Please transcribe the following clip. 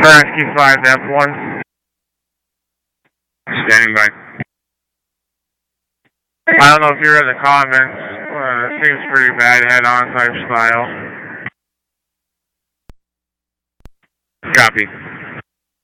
Rescue 5F1. Standing by. I don't know if you read the comments. It seems pretty bad, head-on type style. Copy.